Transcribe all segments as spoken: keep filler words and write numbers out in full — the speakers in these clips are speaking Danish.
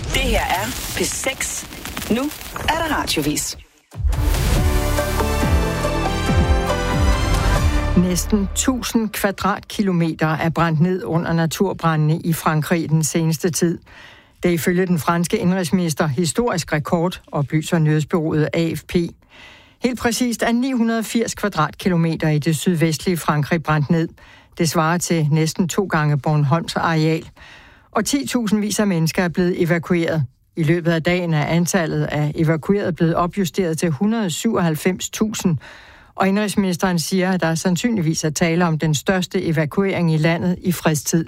Det her er P seks. Nu er der radiovis. Næsten tusind kvadratkilometer er brændt ned under naturbrandene i Frankrig den seneste tid. Det er ifølge den franske indrigsminister historisk rekord, oplyser nyhedsbureauet A F P. Helt præcist er ni hundrede og firs kvadratkilometer i det sydvestlige Frankrig brændt ned. Det svarer til næsten to gange Bornholms areal. Og ti tusind vis af mennesker er blevet evakueret. I løbet af dagen er antallet af evakuerede blevet opjusteret til et hundrede og syvoghalvfems tusind. Og indrigsministeren siger, at der sandsynligvis er tale om den største evakuering i landet i fredstid.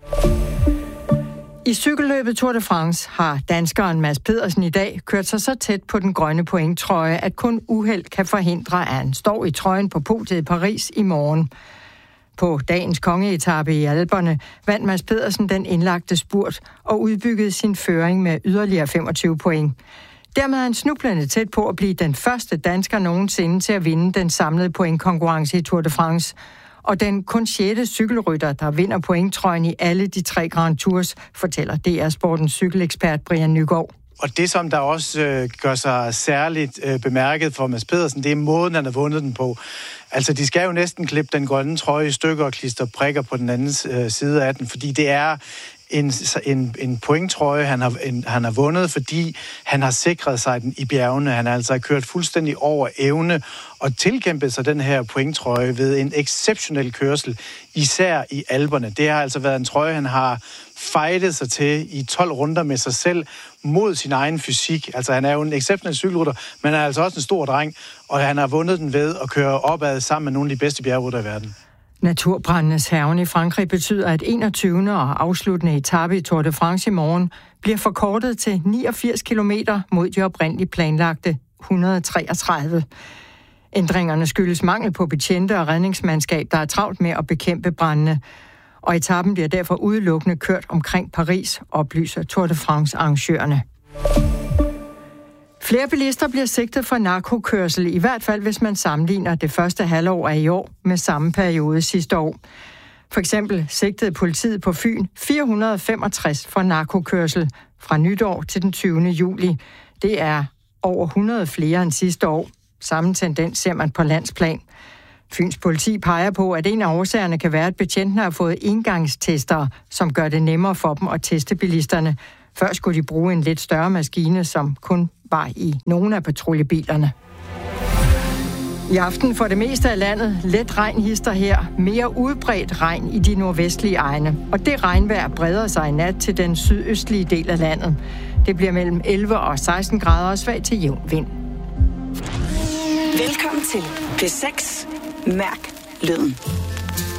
I cykelløbet Tour de France har danskeren Mads Pedersen i dag kørt sig så tæt på den grønne pointtrøje, at kun uheld kan forhindre, at han står i trøjen på podiet i Paris i morgen. På dagens kongeetape i Alperne vandt Mads Pedersen den indlagte spurt og udbyggede sin føring med yderligere femogtyve point. Dermed er han snublende tæt på at blive den første dansker nogensinde til at vinde den samlede pointkonkurrence i Tour de France. Og den kun sjette cykelrytter, der vinder pointtrøjen i alle de tre Grand Tours, fortæller D R Sportens cykelekspert Brian Nygaard. Og det, som der også øh, gør sig særligt øh, bemærket for Mads Pedersen, det er måden, han har vundet den på. Altså, de skal jo næsten klippe den grønne trøje i stykker og klistre prikker på den anden øh, side af den, fordi det er en, en, en pointtrøje, han har, en, han har vundet, fordi han har sikret sig den i bjergene. Han har altså kørt fuldstændig over evne og tilkæmpet sig den her pointtrøje ved en exceptionel kørsel, især i Alperne. Det har altså været en trøje, han har fightet sig til i tolv runder med sig selv mod sin egen fysik. Altså, han er jo en exceptionel cykelrytter, men han er altså også en stor dreng, og han har vundet den ved at køre opad sammen med nogle af de bedste bjergrytter i verden. Naturbrandenes hærgen i Frankrig betyder, at enogtyvende og afsluttende etape i Tour de France i morgen bliver forkortet til niogfirs kilometer mod de oprindeligt planlagte et hundrede og treogtredive. Ændringerne skyldes mangel på betjente og redningsmandskab, der er travlt med at bekæmpe brandene. Og etappen bliver derfor udelukkende kørt omkring Paris, oplyser Tour de France-arrangørerne. Flere bilister bliver sigtet for narkokørsel, i hvert fald hvis man sammenligner det første halvår af i år med samme periode sidste år. For eksempel sigtede politiet på Fyn fire hundrede og femogtres for narkokørsel fra nytår til den tyvende juli. Det er over hundrede flere end sidste år. Samme tendens ser man på landsplan. Fyns politi peger på, at en af årsagerne kan være, at betjentene har fået engangstestere, som gør det nemmere for dem at teste bilisterne. Før skulle de bruge en lidt større maskine, som kun var i nogle af patruljebilerne. I aften for det meste af landet let regnhister her. Mere udbredt regn i de nordvestlige egne. Og det regnvejr breder sig i nat til den sydøstlige del af landet. Det bliver mellem elleve og seksten grader og svag til jævn vind. Velkommen til P seks. Mærk lyden.